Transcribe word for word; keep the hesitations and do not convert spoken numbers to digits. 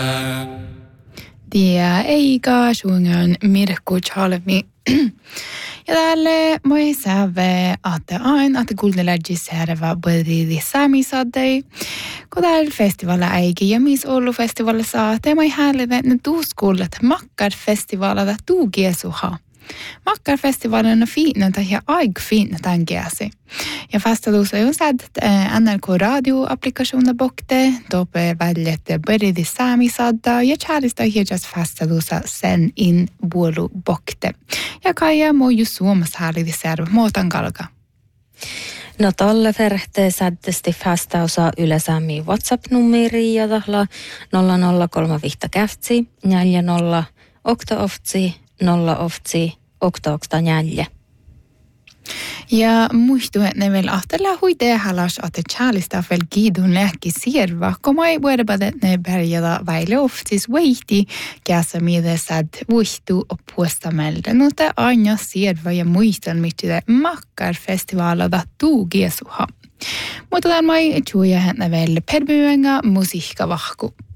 Dia eikä suungan Mirko Chalmi. Ja täällä moi säve, että aina, että kuultelajis herva budidi saamisadei. Kun täällä festivaalla eikä ja mis ollut festivaalla saa, te moi häälitä, että ne tuuskuulet makkar festivaalla tuugiesuha. Makkarfestivalen on fina ja aika fina tämän käsi. Ja festivalussa on saat N R K-radio-applikationer bokte, tope väljet började saamisadda ja chaalista hiejas festivalussa sen in buolu bokte. Ja kaija moju suomas häälidi serva muutan kalka. No tolle verhte säddesti festausa ylesämmin WhatsApp-numeri ja tahla nolla nolla kolme vihta käftsi, neljä nolla okta-oftsi, nolla oftsi, okta-okta neljä. Ja muistu, että ne vielä ahtella huitea halas, että chaalista vielä kiidun lääkki sierva, kun mä ei voida että ne pärjätä väille oftis veihti, kässä mitä sad vuihtu puostamelta. No te aina sierva ja muistan, mitä makkar festivaalada tuugiesuha. Mutta tämän mä ei tuoja, että ne vielä permyönga musiikka vahku.